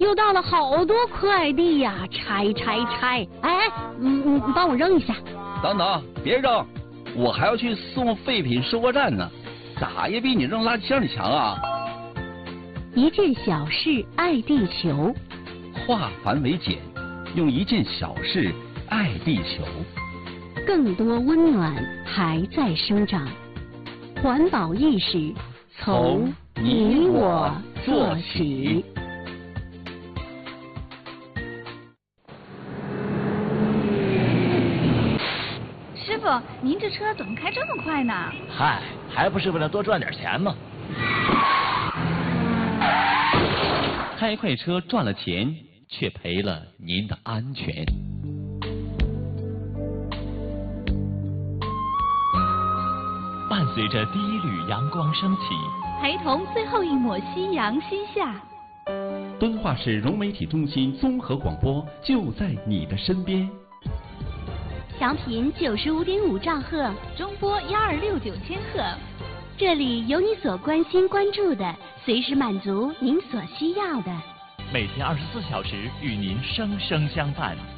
又到了好多快递呀，拆！哎，帮我扔一下。 等等，别扔，我还要去送废品收货站呢，咋也比你扔垃圾箱里强啊！ 一件小事爱地球， 化繁为简，用一件小事爱地球。 更多温暖还在生长，环保意识从你我做起。 师傅，您这车怎么开这么快呢？ 嗨，还不是为了多赚点钱吗？ 开快车赚了钱，却赔了您的安全。伴随着第一缕阳光升起， 陪同最后一抹夕阳西下。 敦化市融媒体中心综合广播就在你的身边。 调频95.5兆赫， 中波1269千赫。 这里有你所关心关注的，随时满足您所需要的。 每天24小时与您生生相伴。